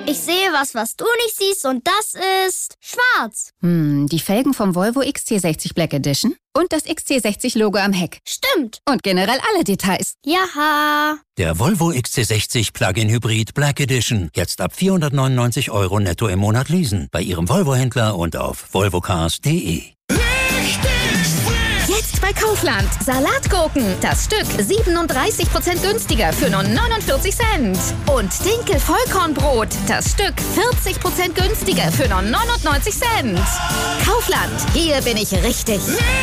Ich sehe was du nicht siehst und das ist schwarz. Die Felgen vom Volvo XC60 Black Edition und das XC60-Logo am Heck. Stimmt. Und generell alle Details. Jaha. Der Volvo XC60 Plug-in Hybrid Black Edition. Jetzt ab 499 € netto im Monat leasen. Bei Ihrem Volvo-Händler und auf volvocars.de. Jetzt bei Kaufland. Salatgurken. Das Stück 37% günstiger für nur 49 Cent. Und Dinkel-Vollkornbrot. Das Stück 40% günstiger für nur 99 Cent. Kaufland. Hier bin ich richtig.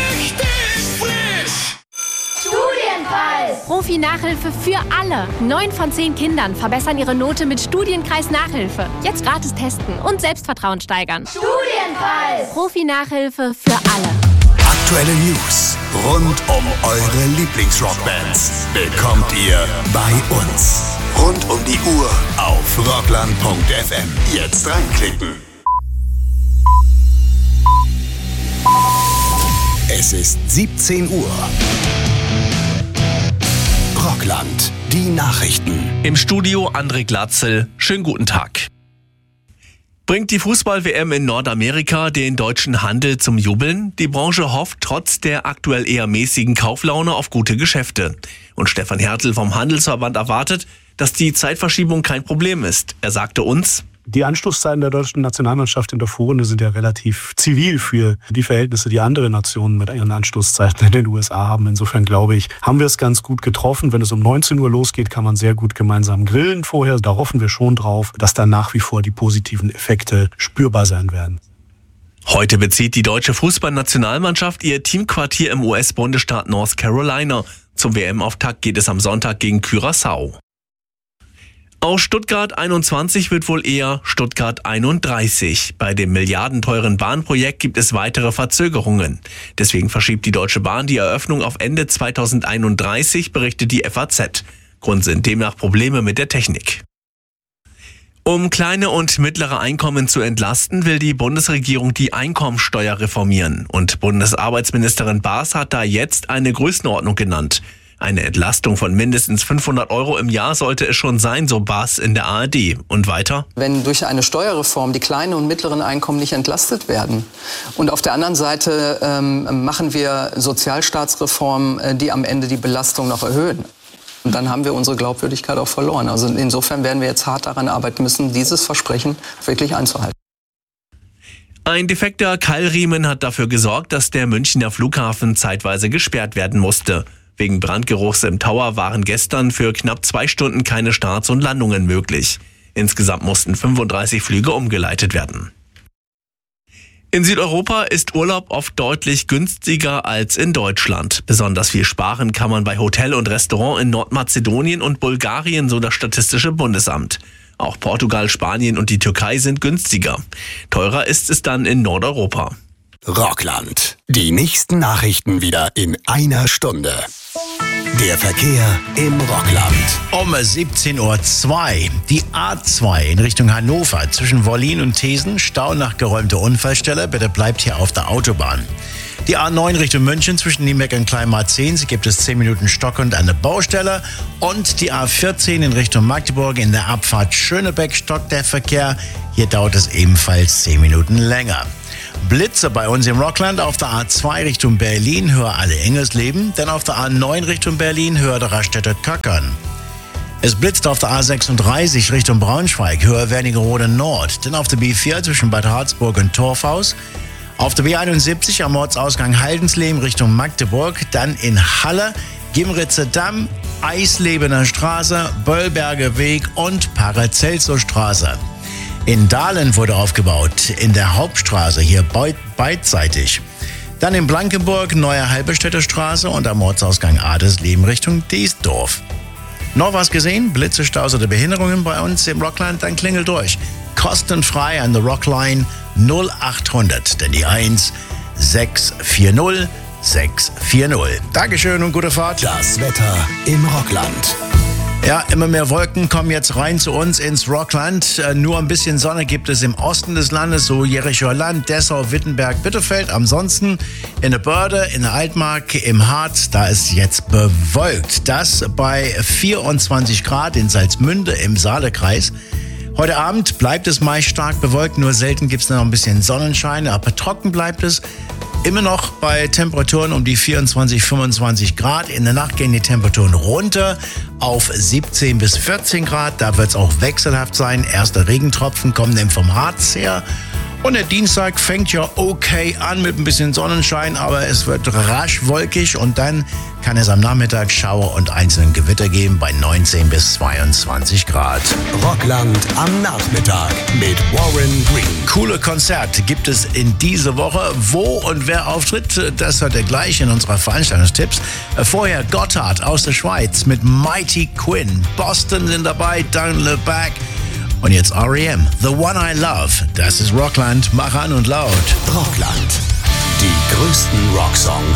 Studienfall. Profi-Nachhilfe für alle. 9 von 10 Kindern verbessern ihre Note mit Studienkreis-Nachhilfe. Jetzt gratis testen und Selbstvertrauen steigern. Studienfall. Profi-Nachhilfe für alle. Aktuelle News rund um eure Lieblingsrockbands bekommt ihr bei uns. Rund um die Uhr auf rockland.fm. Jetzt reinklicken. Es ist 17 Uhr. Rockland, die Nachrichten. Im Studio André Glatzel. Schönen guten Tag. Bringt die Fußball-WM in Nordamerika den deutschen Handel zum Jubeln? Die Branche hofft trotz der aktuell eher mäßigen Kauflaune auf gute Geschäfte. Und Stefan Hertel vom Handelsverband erwartet, dass die Zeitverschiebung kein Problem ist. Er sagte uns: Die Anstoßzeiten der deutschen Nationalmannschaft in der Vorrunde sind ja relativ zivil für die Verhältnisse, die andere Nationen mit ihren Anstoßzeiten in den USA haben. Insofern glaube ich, haben wir es ganz gut getroffen. Wenn es um 19 Uhr losgeht, kann man sehr gut gemeinsam grillen vorher. Da hoffen wir schon drauf, dass dann nach wie vor die positiven Effekte spürbar sein werden. Heute bezieht die deutsche Fußballnationalmannschaft ihr Teamquartier im US-Bundesstaat North Carolina. Zum WM-Auftakt geht es am Sonntag gegen Curaçao. Aus Stuttgart 21 wird wohl eher Stuttgart 31. Bei dem milliardenteuren Bahnprojekt gibt es weitere Verzögerungen. Deswegen verschiebt die Deutsche Bahn die Eröffnung auf Ende 2031, berichtet die FAZ. Grund sind demnach Probleme mit der Technik. Um kleine und mittlere Einkommen zu entlasten, will die Bundesregierung die Einkommensteuer reformieren. Und Bundesarbeitsministerin Baas hat da jetzt eine Größenordnung genannt. Eine Entlastung von mindestens 500 € im Jahr sollte es schon sein, so Baas in der ARD. Und weiter: Wenn durch eine Steuerreform die kleinen und mittleren Einkommen nicht entlastet werden und auf der anderen Seite machen wir Sozialstaatsreformen, die am Ende die Belastung noch erhöhen. Und dann haben wir unsere Glaubwürdigkeit auch verloren. Also insofern werden wir jetzt hart daran arbeiten müssen, dieses Versprechen wirklich einzuhalten. Ein defekter Keilriemen hat dafür gesorgt, dass der Münchner Flughafen zeitweise gesperrt werden musste. Wegen Brandgeruchs im Tower waren gestern für knapp 2 Stunden keine Starts und Landungen möglich. Insgesamt mussten 35 Flüge umgeleitet werden. In Südeuropa ist Urlaub oft deutlich günstiger als in Deutschland. Besonders viel sparen kann man bei Hotel und Restaurant in Nordmazedonien und Bulgarien, so das Statistische Bundesamt. Auch Portugal, Spanien und die Türkei sind günstiger. Teurer ist es dann in Nordeuropa. Rockland. Die nächsten Nachrichten wieder in einer Stunde. Der Verkehr im Rockland. Um 17:02 Uhr. Die A2 in Richtung Hannover zwischen Wollin und Thesen. Stau nach geräumter Unfallstelle. Bitte bleibt hier auf der Autobahn. Die A9 Richtung München zwischen Niemeck und Kleinmarzehns gibt es 10 Minuten stockend an der Baustelle. Und die A14 in Richtung Magdeburg in der Abfahrt Schönebeck stockt der Verkehr. Hier dauert es ebenfalls 10 Minuten länger. Blitze bei uns im Rockland auf der A2 Richtung Berlin, höher Alle Engelsleben, dann auf der A9 Richtung Berlin, höher der Raststätte Köckern. Es blitzt auf der A36 Richtung Braunschweig, höher Wernigerode Nord, dann auf der B4 zwischen Bad Harzburg und Torfhaus, auf der B71 am Ortsausgang Haldensleben Richtung Magdeburg, dann in Halle, Gimritzer Damm, Eislebener Straße, Böllberger Weg und Paracelso Straße. In Dahlen wurde aufgebaut, in der Hauptstraße, hier beidseitig. Dann in Blankenburg, Neue Halberstädter Straße und am Ortsausgang Adelsleben Richtung Diesdorf. Noch was gesehen? Blitze, Staus oder Behinderungen bei uns im Rockland? Dann klingelt durch. Kostenfrei an der Rockline 0800, denn die 1 640 640. Dankeschön und gute Fahrt. Das Wetter im Rockland. Ja, immer mehr Wolken kommen jetzt rein zu uns ins Rockland. Nur ein bisschen Sonne gibt es im Osten des Landes, so Jerichoer Land, Dessau, Wittenberg, Bitterfeld. Ansonsten in der Börde, in der Altmark, im Harz, da ist jetzt bewölkt. Das bei 24 Grad in Salzmünde im Saalekreis. Heute Abend bleibt es meist stark bewölkt, nur selten gibt es noch ein bisschen Sonnenschein, aber trocken bleibt es. Immer noch bei Temperaturen um die 24, 25 Grad. In der Nacht gehen die Temperaturen runter auf 17 bis 14 Grad. Da wird es auch wechselhaft sein. Erste Regentropfen kommen dann vom Harz her. Und der Dienstag fängt ja okay an mit ein bisschen Sonnenschein, aber es wird rasch wolkig und dann kann es am Nachmittag Schauer und einzelnen Gewitter geben bei 19 bis 22 Grad. Rockland am Nachmittag mit Warren Green. Coole Konzerte gibt es in dieser Woche. Wo und wer auftritt, das hört ihr gleich in unserer Veranstaltungstipps. Vorher Gotthard aus der Schweiz mit Mighty Quinn. Boston sind dabei, Don't Look Back. Und jetzt R.E.M., The One I Love. Das ist Rockland, mach an und laut. Rockland, die größten Rocksongs